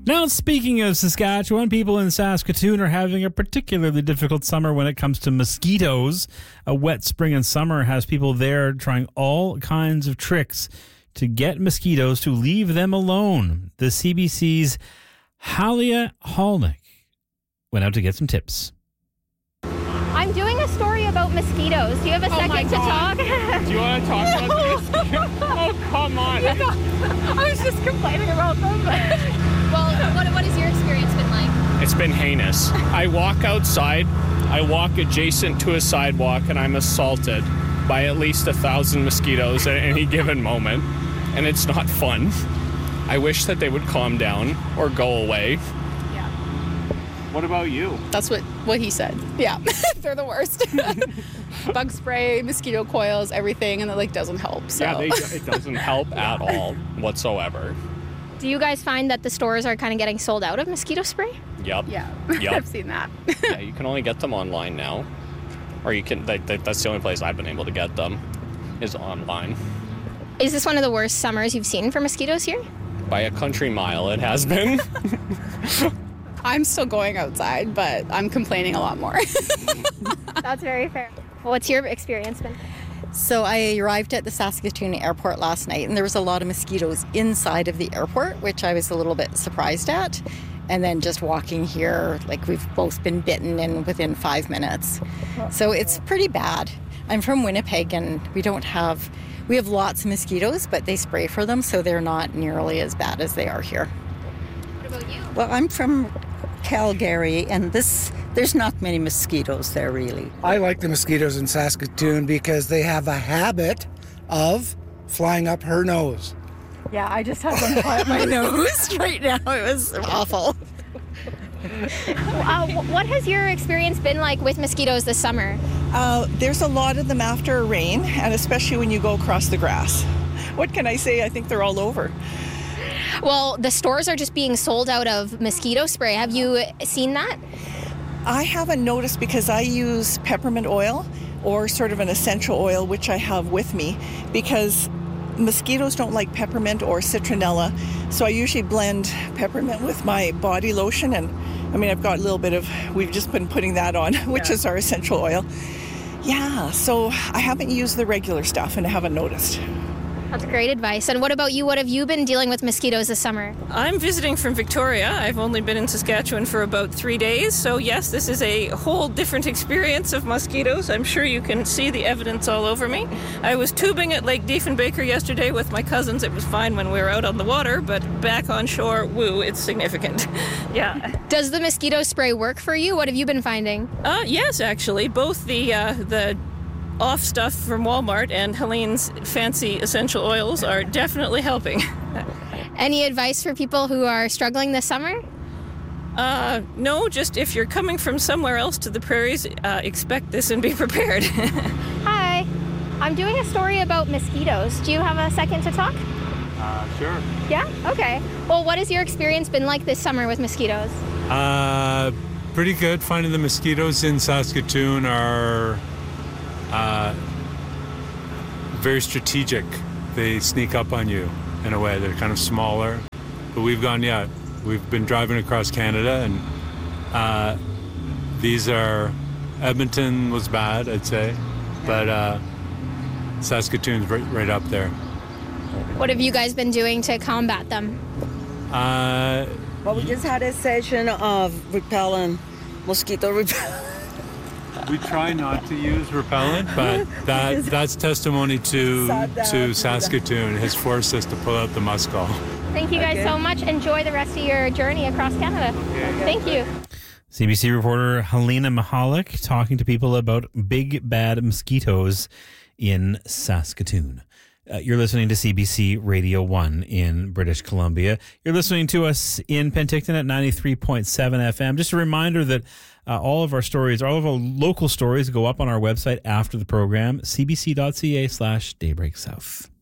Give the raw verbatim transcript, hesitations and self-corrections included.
Now, speaking of Saskatchewan, people in Saskatoon are having a particularly difficult summer when it comes to mosquitoes. A wet spring and summer has people there trying all kinds of tricks to get mosquitoes to leave them alone. The C B C's Halia Halnick went out to get some tips. I'm doing a story about mosquitoes. Do you have a oh second to talk? Do you want to talk about the mosquitoes? Oh, come on. I was just complaining about them. Well, what, what has your experience been like? It's been heinous. I walk outside, I walk adjacent to a sidewalk, and I'm assaulted by at least a thousand mosquitoes at any given moment, and it's not fun. I wish that they would calm down or go away. Yeah. What about you? That's what, what he said. Yeah, they're the worst. Bug spray, mosquito coils, everything, and it like doesn't help. So. Yeah, they, it doesn't help at all whatsoever. Do you guys find that the stores are kind of getting sold out of mosquito spray? Yep. Yeah, Yep. I've seen that. Yeah, you can only get them online now. Or you can, that, that, that's the only place I've been able to get them, is online. Is this one of the worst summers you've seen for mosquitoes here? By a country mile, it has been. I'm still going outside, but I'm complaining a lot more. That's very fair. What's your experience been? So I arrived at the Saskatoon airport last night, and there was a lot of mosquitoes inside of the airport, which I was a little bit surprised at. And then just walking here, like we've both been bitten in within five minutes. So it's pretty bad. I'm from Winnipeg, and we don't have, we have lots of mosquitoes, but they spray for them, so they're not nearly as bad as they are here. What about you? Well, I'm from Calgary, and this there's not many mosquitoes there, really. I like the mosquitoes in Saskatoon because they have a habit of flying up her nose. Yeah, I just had one fly up my nose right now. It was awful. Uh, what has your experience been like with mosquitoes this summer? Uh, there's a lot of them after a rain, and especially when you go across the grass. What can I say? I think they're all over. Well, the stores are just being sold out of mosquito spray. Have you seen that? I haven't noticed because I use peppermint oil or sort of an essential oil, which I have with me, because mosquitoes don't like peppermint or citronella. So I usually blend peppermint with my body lotion, and I mean, I've got a little bit of, we've just been putting that on, which Yeah. is our essential oil. Yeah, so I haven't used the regular stuff and I haven't noticed. That's great advice. And what about you? What have you been dealing with mosquitoes this summer? I'm visiting from Victoria. I've only been in Saskatchewan for about three days. So yes, this is a whole different experience of mosquitoes. I'm sure you can see the evidence all over me. I was tubing at Lake Diefenbaker yesterday with my cousins. It was fine when we were out on the water, but back on shore, woo, it's significant. Yeah. Does the mosquito spray work for you? What have you been finding? Uh, yes, actually. Both the uh, the off stuff from Walmart and Helene's fancy essential oils are definitely helping. Any advice for people who are struggling this summer? Uh, no, just if you're coming from somewhere else to the prairies, uh, expect this and be prepared. Hi. I'm doing a story about mosquitoes. Do you have a second to talk? Uh, sure. Yeah? Okay. Well, what has your experience been like this summer with mosquitoes? Uh, pretty good. Finding the mosquitoes in Saskatoon are uh, very strategic. They sneak up on you in a way. They're kind of smaller. But we've gone, yeah, we've been driving across Canada, and uh, these are, Edmonton was bad, I'd say, but uh, Saskatoon's right, right up there. What have you guys been doing to combat them? Uh, Well, we just had a session of repellent, mosquito repellent. We try not to use repellent, but that that's testimony to to Saskatoon. Has forced us to pull out the muskol. Thank you guys Okay. so much. Enjoy the rest of your journey across Canada. Thank you. C B C reporter Helena Mahalik talking to people about big bad mosquitoes in Saskatoon. Uh, you're listening to C B C Radio one in British Columbia. You're listening to us in Penticton at ninety-three point seven F M. Just a reminder that uh, all of our stories, all of our local stories go up on our website after the program, cbc.ca slash daybreak south.